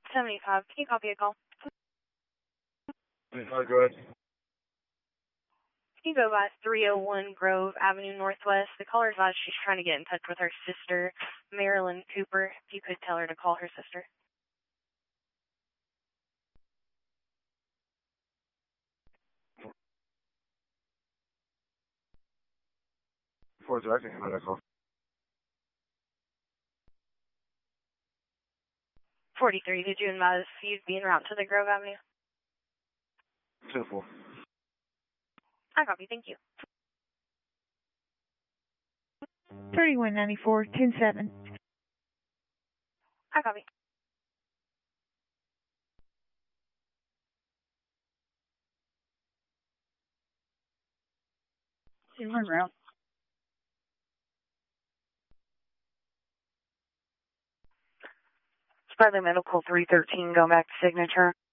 75. Can you copy a call? Go ahead. Can you go by 301 Grove Avenue Northwest? The caller advised she's trying to get in touch with her sister, Marilyn Cooper. If you could tell her to call her sister. Before directing him, I call. 43. Did you advise you'd be en route to the Grove Avenue? 2-4. I copy. Thank you. 3194, 10-7. I copy. One route. Spradley Medical 313, go back to signature.